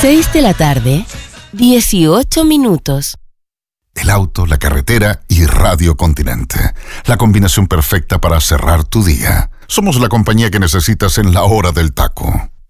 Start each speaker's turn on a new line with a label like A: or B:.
A: 6 de la tarde, 18 minutos.
B: El auto, la carretera y Radio Continente. La combinación perfecta para cerrar tu día. Somos la compañía que necesitas en la hora del taco.